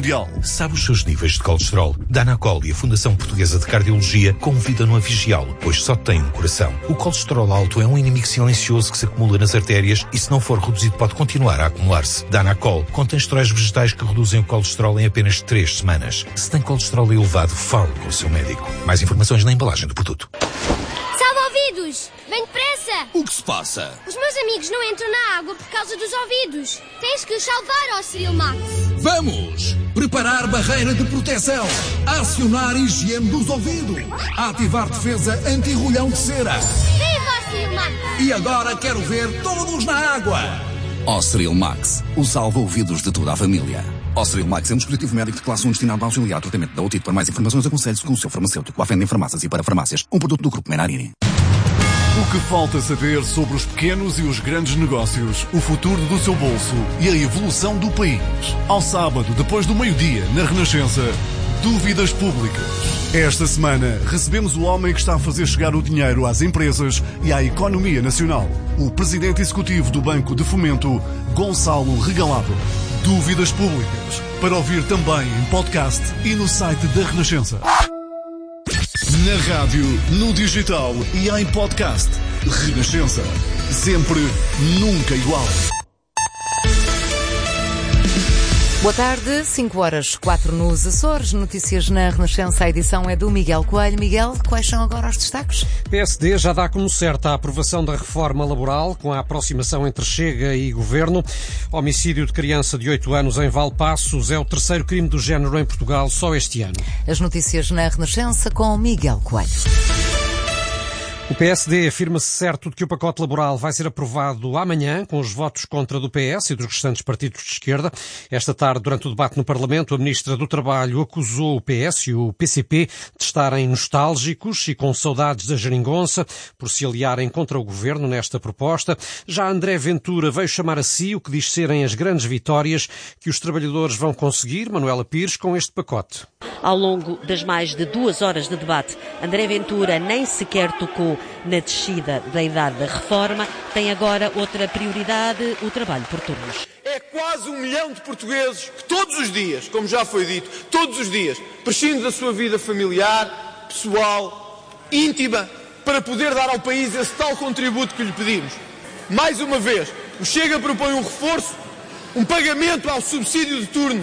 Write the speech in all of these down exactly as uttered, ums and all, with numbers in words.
mundial. Sabe os seus níveis de colesterol? Danacol e a Fundação Portuguesa de Cardiologia convidam-no a vigiá-lo, pois só tem um coração. O colesterol alto é um inimigo silencioso que se acumula nas artérias e, se não for reduzido, pode continuar a acumular-se. Danacol contém esteróis vegetais que reduzem o colesterol em apenas três semanas. Se tem colesterol elevado, fale com o seu médico. Mais informações na embalagem do produto. Salva-ouvidos! Vem depressa! O que se passa? Os meus amigos não entram na água por causa dos ouvidos. Tens que os salvar, ó Cyril Max. Vamos! Preparar barreira de proteção. Acionar higiene dos ouvidos. Ativar defesa anti-rolhão de cera. Viva, ó Cyril Max! E agora quero ver todos na água. Ostril Max, o salva-ouvidos de toda a família. Ostril Max é um dispositivo médico de classe um destinado a auxiliar o tratamento da otite. Para mais informações, aconselhe-se com o seu farmacêutico. À venda em farmácias e para farmácias. Um produto do Grupo Menarini. O que falta saber sobre os pequenos e os grandes negócios, o futuro do seu bolso e a evolução do país. Ao sábado, depois do meio-dia, na Renascença, Dúvidas Públicas. Esta semana, recebemos o homem que está a fazer chegar o dinheiro às empresas e à economia nacional. O presidente executivo do Banco de Fomento, Gonçalo Regalado. Dúvidas Públicas. Para ouvir também em podcast e no site da Renascença. Na rádio, no digital e em podcast. Renascença. Sempre, nunca igual. Boa tarde, cinco horas, quatro nos Açores. Notícias na Renascença. A edição é do Miguel Coelho. Miguel, quais são agora os destaques? P S D já dá como certa a aprovação da reforma laboral, com a aproximação entre Chega e Governo. Homicídio de criança de oito anos em Valpaços é o terceiro crime do género em Portugal só este ano. As notícias na Renascença com Miguel Coelho. O P S D afirma-se certo de que o pacote laboral vai ser aprovado amanhã, com os votos contra do P S e dos restantes partidos de esquerda. Esta tarde, durante o debate no Parlamento, a Ministra do Trabalho acusou o P S e o P C P de estarem nostálgicos e com saudades da geringonça por se aliarem contra o Governo nesta proposta. Já André Ventura veio chamar a si o que diz serem as grandes vitórias que os trabalhadores vão conseguir, Manuela Pires, com este pacote. Ao longo das mais de duas horas de debate, André Ventura nem sequer tocou na descida da idade da reforma. Tem agora outra prioridade, o trabalho por turnos. É quase um milhão de portugueses que todos os dias, como já foi dito, todos os dias, prescindem da sua vida familiar, pessoal, íntima, para poder dar ao país esse tal contributo que lhe pedimos. Mais uma vez, o Chega propõe um reforço, um pagamento ao subsídio de turnos,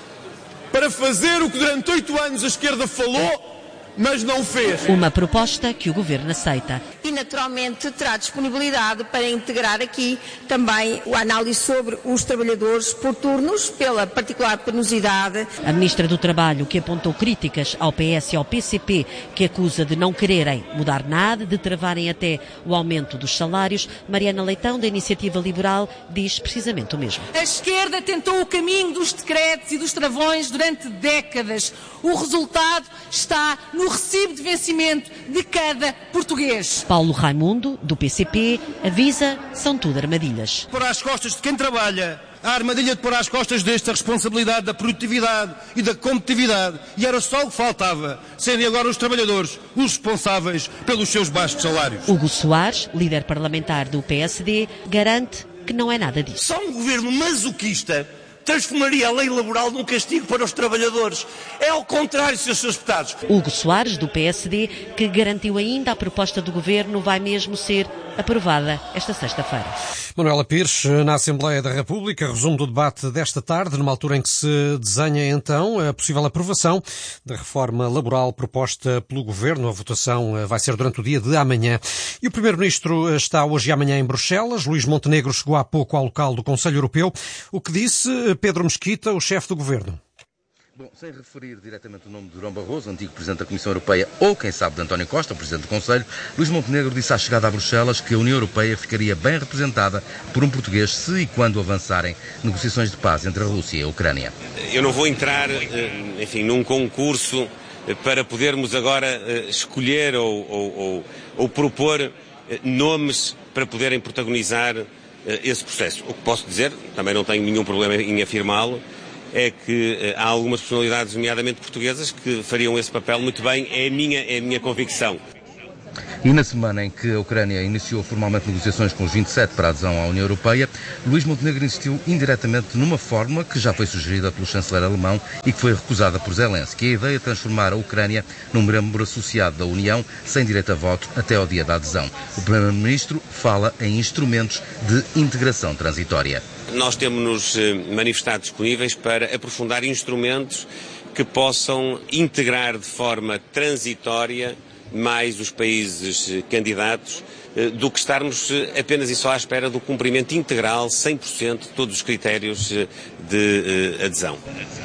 para fazer o que durante oito anos a esquerda falou, mas não fez. Uma proposta que o Governo aceita. E naturalmente terá disponibilidade para integrar aqui também a análise sobre os trabalhadores por turnos, pela particular penosidade. A Ministra do Trabalho, que apontou críticas ao P S e ao P C P, que acusa de não quererem mudar nada, de travarem até o aumento dos salários, Mariana Leitão, da Iniciativa Liberal, diz precisamente o mesmo. A esquerda tentou o caminho dos decretos e dos travões durante décadas. O resultado está no recibo de vencimento de cada português. Paulo Raimundo, do P C P, avisa, são tudo armadilhas. Pôr às costas de quem trabalha, a armadilha de pôr às costas desta responsabilidade da produtividade e da competitividade. E era só o que faltava, serem agora os trabalhadores os responsáveis pelos seus baixos salários. Hugo Soares, líder parlamentar do P S D, garante que não é nada disso. Só um governo masoquista transformaria a lei laboral num castigo para os trabalhadores. É ao contrário, senhores senhores deputados. Hugo Soares, do P S D, que garantiu ainda a proposta do Governo vai mesmo ser aprovada esta sexta-feira. Manuela Pires, na Assembleia da República, resumo do debate desta tarde, numa altura em que se desenha então a possível aprovação da reforma laboral proposta pelo Governo. A votação vai ser durante o dia de amanhã. E o Primeiro-Ministro está hoje e amanhã em Bruxelas. Luís Montenegro chegou há pouco ao local do Conselho Europeu. O que disse Pedro Mesquita, o chefe do Governo? Bom, sem referir diretamente o nome de Durão Barroso, antigo Presidente da Comissão Europeia, ou quem sabe de António Costa, o Presidente do Conselho, Luís Montenegro disse à chegada a Bruxelas que a União Europeia ficaria bem representada por um português se e quando avançarem negociações de paz entre a Rússia e a Ucrânia. Eu não vou entrar, enfim, num concurso para podermos agora escolher ou, ou, ou, ou propor nomes para poderem protagonizar esse processo. O que posso dizer, também não tenho nenhum problema em afirmá-lo, é que uh, há algumas personalidades, nomeadamente portuguesas, que fariam esse papel muito bem, é a minha, é a minha convicção. E na semana em que a Ucrânia iniciou formalmente negociações com os vinte e sete para a adesão à União Europeia, Luís Montenegro insistiu indiretamente numa fórmula que já foi sugerida pelo chanceler alemão e que foi recusada por Zelensky, a ideia de transformar a Ucrânia num membro associado da União sem direito a voto até ao dia da adesão. O primeiro-ministro fala em instrumentos de integração transitória. Nós temos-nos manifestado disponíveis para aprofundar instrumentos que possam integrar de forma transitória mais os países candidatos do que estarmos apenas e só à espera do cumprimento integral, cem por cento, de todos os critérios de adesão.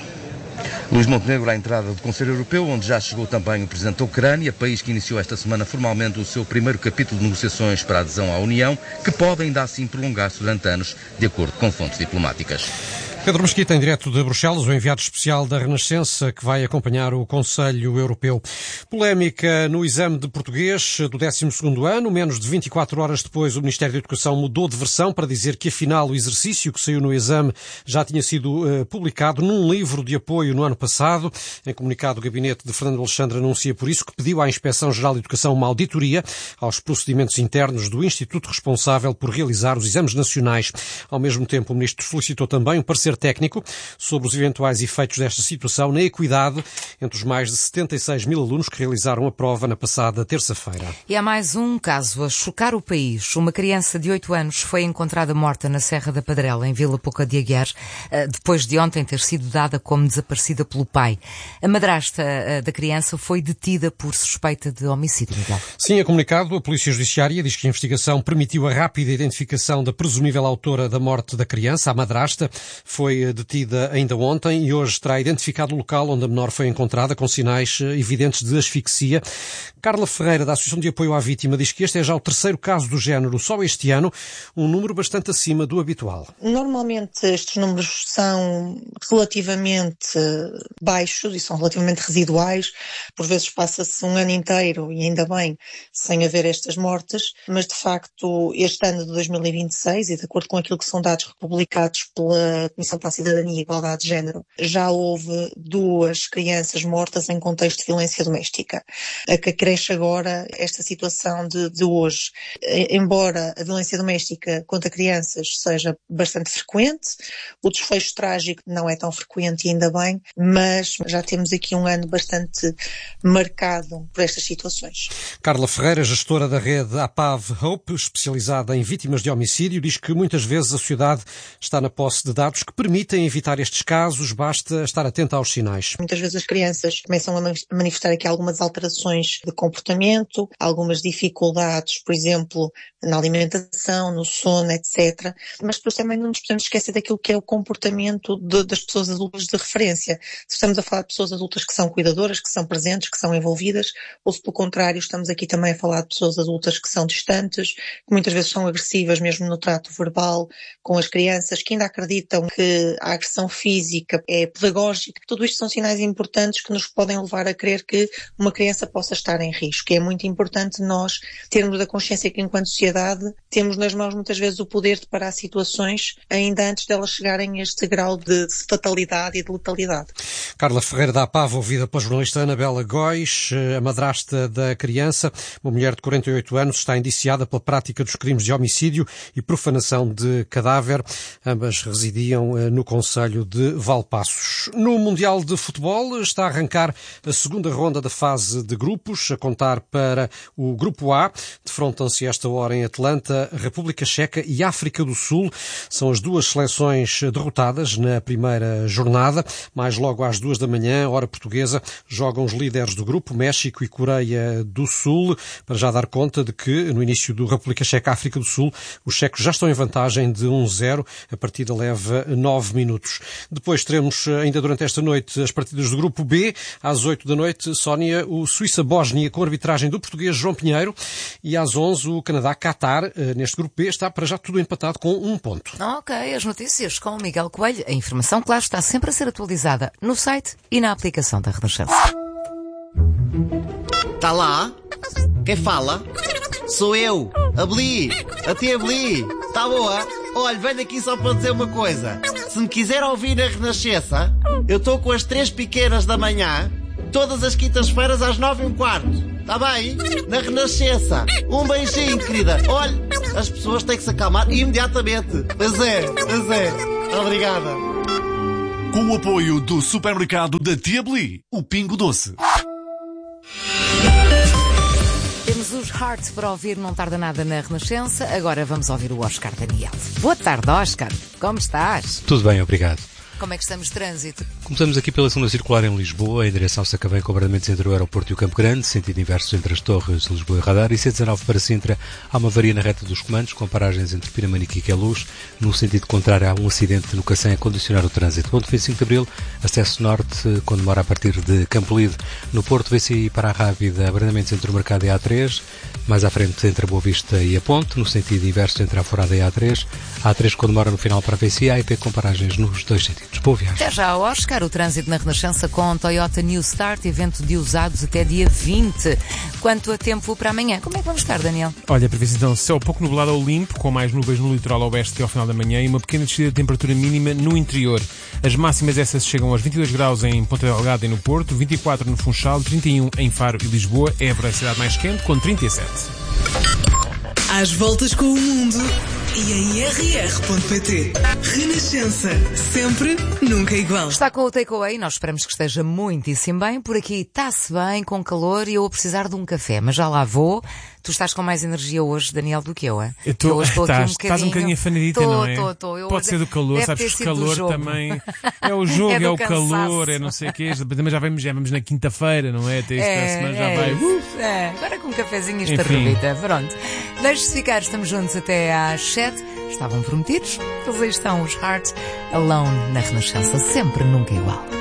Luís Montenegro à entrada do Conselho Europeu, onde já chegou também o Presidente da Ucrânia, país que iniciou esta semana formalmente o seu primeiro capítulo de negociações para a adesão à União, que pode ainda assim prolongar-se durante anos, de acordo com fontes diplomáticas. Pedro Mesquita, em direto de Bruxelas, o enviado especial da Renascença, que vai acompanhar o Conselho Europeu. Polémica no exame de português do décimo segundo ano. Menos de vinte e quatro horas depois, o Ministério da Educação mudou de versão para dizer que, afinal, o exercício que saiu no exame já tinha sido uh, publicado num livro de apoio no ano passado. Em comunicado, o gabinete de Fernando Alexandre anuncia por isso que pediu à Inspeção-Geral de Educação uma auditoria aos procedimentos internos do Instituto responsável por realizar os exames nacionais. Ao mesmo tempo, o Ministro solicitou também um parecer técnico sobre os eventuais efeitos desta situação na equidade entre os mais de setenta e seis mil alunos que realizaram a prova na passada terça-feira. E há mais um caso a chocar o país. Uma criança de oito anos foi encontrada morta na Serra da Padrela, em Vila Pouca de Aguiar, depois de ontem ter sido dada como desaparecida pelo pai. A madrasta da criança foi detida por suspeita de homicídio, Miguel. Sim, é comunicado. A Polícia Judiciária diz que a investigação permitiu a rápida identificação da presumível autora da morte da criança, a madrasta. Foi detida ainda ontem e hoje terá identificado o local onde a menor foi encontrada com sinais evidentes de asfixia. Carla Ferreira, da Associação de Apoio à Vítima, diz que este é já o terceiro caso do género só este ano, um número bastante acima do habitual. Normalmente estes números são relativamente baixos e são relativamente residuais. Por vezes passa-se um ano inteiro, e ainda bem, sem haver estas mortes, mas de facto este ano de dois mil e vinte e seis, e de acordo com aquilo que são dados republicados pela Comissão para a Cidadania e Igualdade de Género, já houve duas crianças mortas em contexto de violência doméstica. A que acresce agora esta situação de, de hoje. Embora a violência doméstica contra crianças seja bastante frequente, o desfecho trágico não é tão frequente e ainda bem, mas já temos aqui um ano bastante marcado por estas situações. Carla Ferreira, gestora da rede APAV Hope, especializada em vítimas de homicídio, diz que muitas vezes a sociedade está na posse de dados que permitem evitar estes casos, basta estar atenta aos sinais. Muitas vezes as crianças começam a manifestar aqui algumas alterações de comportamento, algumas dificuldades, por exemplo, na alimentação, no sono, etcétera. Mas depois também não nos podemos esquecer daquilo que é o comportamento de, das pessoas adultas de referência. Se estamos a falar de pessoas adultas que são cuidadoras, que são presentes, que são envolvidas, ou se pelo contrário estamos aqui também a falar de pessoas adultas que são distantes, que muitas vezes são agressivas mesmo no trato verbal com as crianças, que ainda acreditam que a agressão física é pedagógica. Tudo isto são sinais importantes que nos podem levar a crer que uma criança possa estar em risco. E é muito importante nós termos a consciência que, enquanto sociedade, temos nas mãos muitas vezes o poder de parar situações ainda antes delas chegarem a este grau de fatalidade e de letalidade. Carla Ferreira da APAV, ouvida pela jornalista Anabela Góis, a madrasta da criança, uma mulher de quarenta e oito anos, está indiciada pela prática dos crimes de homicídio e profanação de cadáver. Ambas residiam no Conselho de Valpaços. No Mundial de Futebol está a arrancar a segunda ronda da fase de grupos, a contar para o Grupo A. Defrontam-se esta hora em Atlanta, República Checa e África do Sul. São as duas seleções derrotadas na primeira jornada. Mais logo às duas da manhã, hora portuguesa, jogam os líderes do grupo, México e Coreia do Sul, para já dar conta de que, no início do República Checa-África do Sul, os checos já estão em vantagem de um zero. A partida leva nove minutos. Depois teremos, ainda durante esta noite, as partidas do Grupo B. Às oito da noite, Sónia, o Suíça-Bósnia, com a arbitragem do português João Pinheiro. E às onze, o Canadá-Catar. Neste Grupo B está para já tudo empatado com um ponto. Ok, as notícias com o Miguel Coelho. A informação, claro, está sempre a ser atualizada no site e na aplicação da Renascença. Está lá? Quem fala? Sou eu, a Beli, a tia Beli. Está boa? Olha, venho aqui só para dizer uma coisa. Se me quiser ouvir na Renascença, eu estou com as três pequenas da manhã, todas as quintas-feiras às nove e um quarto. Está bem? Na Renascença. Um beijinho, querida. Olha, as pessoas têm que se acalmar imediatamente. Pois é, pois é. Obrigada. Com o apoio do supermercado da Tia Beli, o Pingo Doce. Temos os Hearts para ouvir Não Tarda Nada na Renascença. Agora vamos ouvir o Oscar Daniel. Boa tarde, Oscar. Como estás? Tudo bem, obrigado. Como é que estamos de trânsito? Começamos aqui pela segunda circular em Lisboa, em direção ao Sacavém, com abrandamentos entre o aeroporto e o Campo Grande, sentido inverso entre as Torres de Lisboa e Radar, e C dezanove para Sintra. Há uma avaria na reta dos comandos, com paragens entre Pinamanique e Queluz. No sentido contrário, há um acidente no Cacém a condicionar o trânsito. Ponto vinte e cinco de Abril, acesso norte, quando demora a partir de Campolide. No Porto, vê-se aí para a Rábida, abrandamentos entre o Mercado e a A três. Mais à frente, entre a Boa Vista e a Ponte. No sentido inverso, entre a Forada e a A três. A A três, quando demora no final para a V C, A I P com paragens nos dois sentidos. Boa viagem. Até já, Oscar, o trânsito na Renascença com Toyota New Start, evento de usados até dia vinte. Quanto a tempo para amanhã, como é que vamos estar, Daniel? Olha, a previsão de céu pouco nublado ou limpo, com mais nuvens no litoral oeste até ao final da manhã e uma pequena descida de temperatura mínima no interior. As máximas essas chegam aos vinte e dois graus em Ponta Delgada e no Porto, vinte e quatro no Funchal, trinta e um em Faro e Lisboa. Évora é a cidade mais quente, com trinta e sete. Às voltas com o mundo e em r r ponto p t. Renascença. Sempre, nunca igual. Está com o Takeaway. Nós esperamos que esteja muitíssimo bem. Por aqui está-se bem, com calor, e eu vou precisar de um café, mas já lá vou. Tu estás com mais energia hoje, Daniel, do que eu, é? Eu tô, eu hoje estou aqui um estás, bocadinho... Estás um bocadinho afanadita, tô, não é? Tô, tô, eu... Pode ser do calor, sabes que o calor também... É o jogo, é, é o cansaço. Calor, é não sei o quê. Também já vamos, já vamos na quinta-feira, não é? Até esta é, semana já é, vai... Uh. É, agora com um cafezinho esta revita. Pronto. Deixe-se ficar, estamos juntos até às sete. Estavam prometidos. Eles aí estão, os Hearts, Alone na Renascença. Sempre, nunca igual.